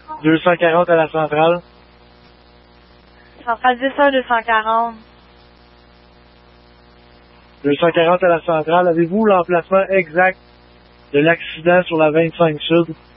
240 à la centrale. Centrale 10 240. 240 à la centrale. Avez-vous l'emplacement exact de l'accident sur la 25 Sud?